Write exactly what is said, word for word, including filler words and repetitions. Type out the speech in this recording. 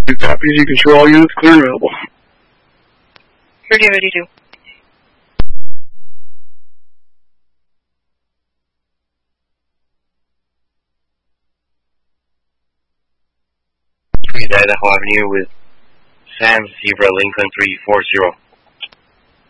Two copies. You can show all units clear and available. Ready, ready, two. Three Idaho Avenue with Sam Zebra Lincoln three four zero.